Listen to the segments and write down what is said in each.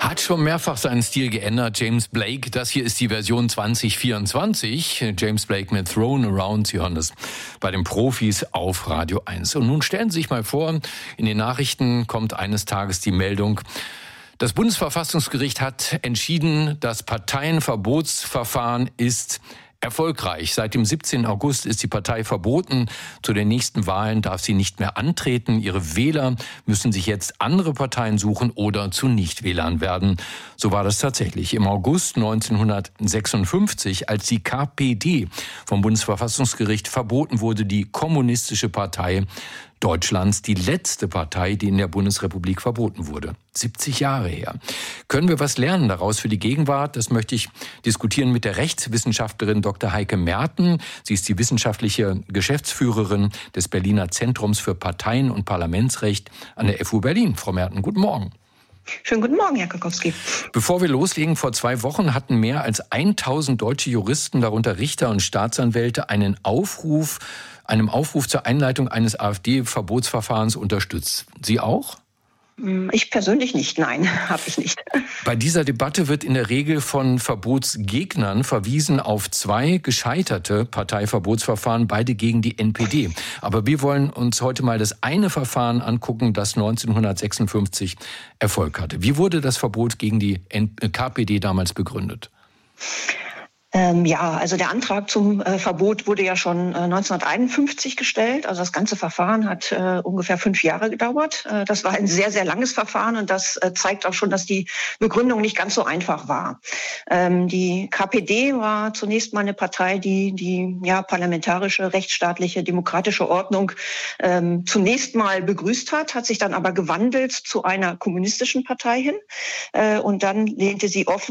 Hat schon mehrfach seinen Stil geändert, James Blake. Das hier ist die Version 2024. James Blake mit Thrown Around. Sie hören das bei den Profis auf Radio 1. Und nun stellen Sie sich mal vor, in den Nachrichten kommt eines Tages die Meldung, das Bundesverfassungsgericht hat entschieden, das Parteienverbotsverfahren ist erfolgreich. Seit dem 17. August ist die Partei verboten. Zu den nächsten Wahlen darf sie nicht mehr antreten. Ihre Wähler müssen sich jetzt andere Parteien suchen oder zu Nichtwählern werden. So war das tatsächlich. Im August 1956, als die KPD vom Bundesverfassungsgericht verboten wurde, die Kommunistische Partei Deutschlands, die letzte Partei, die in der Bundesrepublik verboten wurde. 70 Jahre her. Können wir was lernen daraus für die Gegenwart? Das möchte ich diskutieren mit der Rechtswissenschaftlerin Dr. Heike Merten. Sie ist die wissenschaftliche Geschäftsführerin des Berliner Zentrums für Parteien- und Parlamentsrecht an der FU Berlin. Frau Merten, guten Morgen. Schönen guten Morgen, Herr Kokowski. Bevor wir loslegen, vor 2 Wochen hatten mehr als 1000 deutsche Juristen, darunter Richter und Staatsanwälte, einem Aufruf zur Einleitung eines AfD-Verbotsverfahrens unterstützt. Sie auch? Ich persönlich nicht, nein, habe ich nicht. Bei dieser Debatte wird in der Regel von Verbotsgegnern verwiesen auf 2 gescheiterte Parteiverbotsverfahren, beide gegen die NPD. Aber wir wollen uns heute mal das eine Verfahren angucken, das 1956 Erfolg hatte. Wie wurde das Verbot gegen die KPD damals begründet? Also der Antrag zum Verbot wurde ja schon 1951 gestellt. Also das ganze Verfahren hat ungefähr 5 Jahre gedauert. Das war ein sehr, sehr langes Verfahren und das zeigt auch schon, dass die Begründung nicht ganz so einfach war. Die KPD war zunächst mal eine Partei, die parlamentarische, rechtsstaatliche, demokratische Ordnung zunächst mal begrüßt hat sich dann aber gewandelt zu einer kommunistischen Partei hin. Und dann lehnte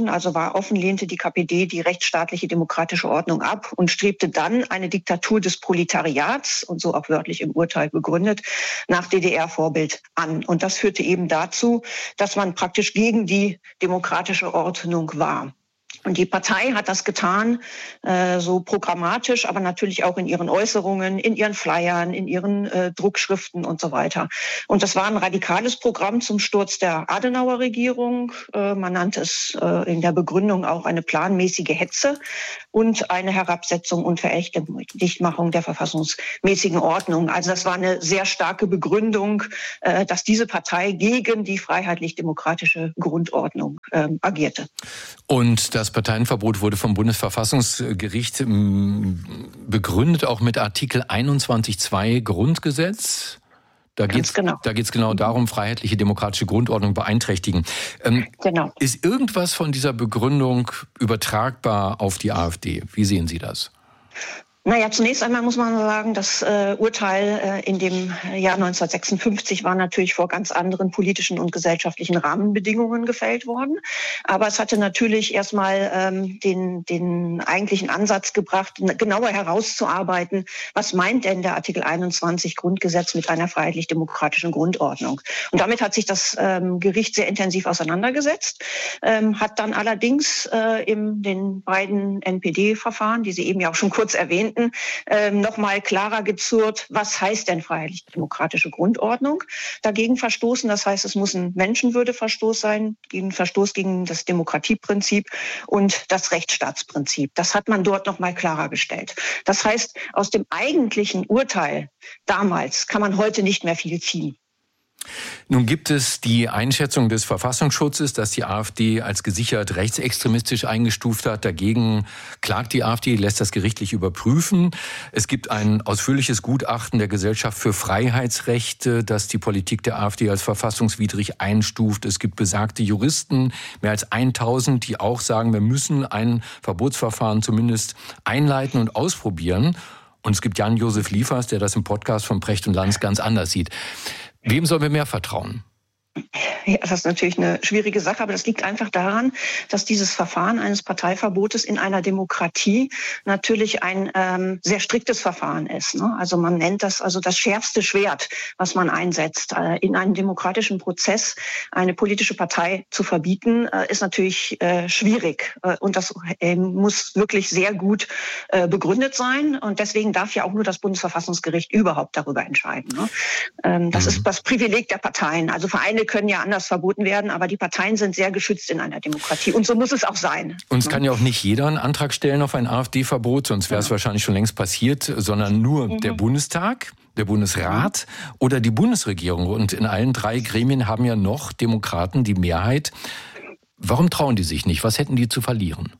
die KPD die rechtsstaatliche demokratische Ordnung ab und strebte dann eine Diktatur des Proletariats, und so auch wörtlich im Urteil begründet, nach DDR-Vorbild an. Und das führte eben dazu, dass man praktisch gegen die demokratische Ordnung war. Und die Partei hat das getan, so programmatisch, aber natürlich auch in ihren Äußerungen, in ihren Flyern, in ihren Druckschriften und so weiter. Und das war ein radikales Programm zum Sturz der Adenauer-Regierung. Man nannte es in der Begründung auch eine planmäßige Hetze und eine Herabsetzung und Verächtlichmachung der verfassungsmäßigen Ordnung. Also das war eine sehr starke Begründung, dass diese Partei gegen die freiheitlich-demokratische Grundordnung agierte. Und das Parteienverbot wurde vom Bundesverfassungsgericht begründet, auch mit Artikel 21.2 Grundgesetz. Da geht es genau darum, freiheitliche demokratische Grundordnung beeinträchtigen. Genau. Ist irgendwas von dieser Begründung übertragbar auf die AfD? Wie sehen Sie das? Zunächst einmal muss man sagen, das Urteil in dem Jahr 1956 war natürlich vor ganz anderen politischen und gesellschaftlichen Rahmenbedingungen gefällt worden. Aber es hatte natürlich erstmal den eigentlichen Ansatz gebracht, genauer herauszuarbeiten, was meint denn der Artikel 21 Grundgesetz mit einer freiheitlich-demokratischen Grundordnung. Und damit hat sich das Gericht sehr intensiv auseinandergesetzt, hat dann allerdings in den beiden NPD-Verfahren, die Sie eben ja auch schon kurz erwähnten, noch mal klarer gezurrt, was heißt denn freiheitlich-demokratische Grundordnung? Dagegen verstoßen, das heißt, es muss ein Menschenwürdeverstoß sein, ein Verstoß gegen das Demokratieprinzip und das Rechtsstaatsprinzip. Das hat man dort noch mal klarer gestellt. Das heißt, aus dem eigentlichen Urteil damals kann man heute nicht mehr viel ziehen. Nun gibt es die Einschätzung des Verfassungsschutzes, dass die AfD als gesichert rechtsextremistisch eingestuft hat. Dagegen klagt die AfD, lässt das gerichtlich überprüfen. Es gibt ein ausführliches Gutachten der Gesellschaft für Freiheitsrechte, das die Politik der AfD als verfassungswidrig einstuft. Es gibt besagte Juristen, mehr als 1000, die auch sagen, wir müssen ein Verbotsverfahren zumindest einleiten und ausprobieren. Und es gibt Jan-Josef Liefers, der das im Podcast von Precht und Lanz ganz anders sieht. Wem sollen wir mehr vertrauen? Ja, das ist natürlich eine schwierige Sache, aber das liegt einfach daran, dass dieses Verfahren eines Parteiverbotes in einer Demokratie natürlich ein sehr striktes Verfahren ist. Ne? Also man nennt das also das schärfste Schwert, was man einsetzt. In einem demokratischen Prozess eine politische Partei zu verbieten, ist natürlich schwierig. Und das muss wirklich sehr gut begründet sein. Und deswegen darf ja auch nur das Bundesverfassungsgericht überhaupt darüber entscheiden. Ne? Das ist das Privileg der Parteien. Also Vereine können ja anders das verboten werden. Aber die Parteien sind sehr geschützt in einer Demokratie. Und so muss es auch sein. Und es kann ja auch nicht jeder einen Antrag stellen auf ein AfD-Verbot, sonst wäre es wahrscheinlich schon längst passiert, sondern nur der Bundestag, der Bundesrat oder die Bundesregierung. Und in allen 3 Gremien haben ja noch Demokraten die Mehrheit. Warum trauen die sich nicht? Was hätten die zu verlieren?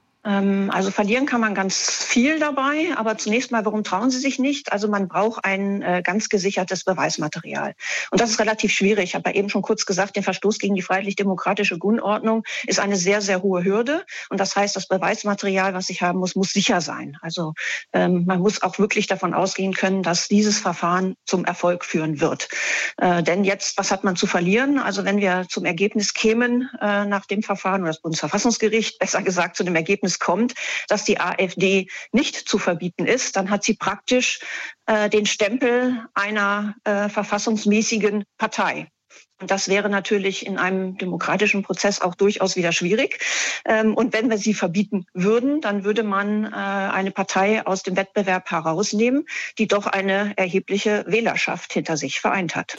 Also verlieren kann man ganz viel dabei, aber zunächst mal, warum trauen sie sich nicht? Also man braucht ein ganz gesichertes Beweismaterial. Und das ist relativ schwierig. Ich habe ja eben schon kurz gesagt, der Verstoß gegen die freiheitlich-demokratische Grundordnung ist eine sehr, sehr hohe Hürde. Und das heißt, das Beweismaterial, was ich haben muss sicher sein. Also man muss auch wirklich davon ausgehen können, dass dieses Verfahren zum Erfolg führen wird. Denn jetzt, was hat man zu verlieren? Also wenn wir zum Ergebnis kämen nach dem Verfahren, oder das Bundesverfassungsgericht, besser gesagt, zu dem Ergebnis kommt, dass die AfD nicht zu verbieten ist, dann hat sie praktisch den Stempel einer verfassungsmäßigen Partei. Und das wäre natürlich in einem demokratischen Prozess auch durchaus wieder schwierig. Und wenn wir sie verbieten würden, dann würde man eine Partei aus dem Wettbewerb herausnehmen, die doch eine erhebliche Wählerschaft hinter sich vereint hat.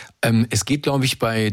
Es geht, glaube ich, bei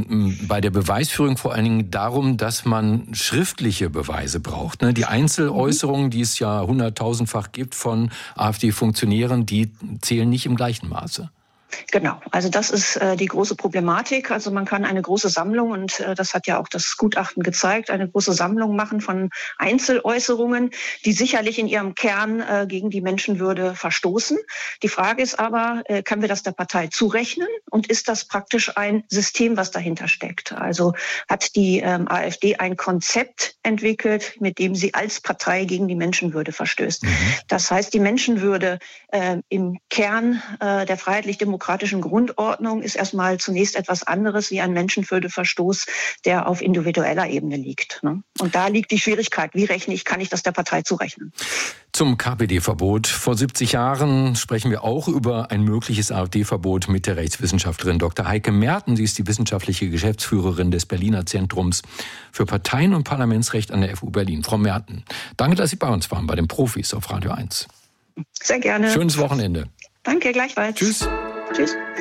der Beweisführung vor allen Dingen darum, dass man schriftliche Beweise braucht. Die Einzeläußerungen, die es ja 100.000-fach gibt von AfD-Funktionären, die zählen nicht im gleichen Maße. Genau, also das ist die große Problematik. Also man kann eine große Sammlung, und das hat ja auch das Gutachten gezeigt, eine große Sammlung machen von Einzeläußerungen, die sicherlich in ihrem Kern gegen die Menschenwürde verstoßen. Die Frage ist aber, können wir das der Partei zurechnen, und ist das praktisch ein System, was dahinter steckt? Also hat die AfD ein Konzept entwickelt, mit dem sie als Partei gegen die Menschenwürde verstößt. Das heißt, die Menschenwürde im Kern der freiheitlich-demokratischen Grundordnung ist erstmal zunächst etwas anderes wie ein Menschenwürdeverstoß, der auf individueller Ebene liegt. Und da liegt die Schwierigkeit. Wie kann ich das der Partei zurechnen? Zum KPD-Verbot. Vor 70 Jahren sprechen wir auch über ein mögliches AfD-Verbot mit der Rechtswissenschaftlerin Dr. Heike Merten. Sie ist die wissenschaftliche Geschäftsführerin des Berliner Zentrums für Parteien- und Parlamentsrecht an der FU Berlin. Frau Merten, danke, dass Sie bei uns waren, bei den Profis auf Radio 1. Sehr gerne. Schönes Wochenende. Danke, gleichfalls. Tschüss. Tschüss.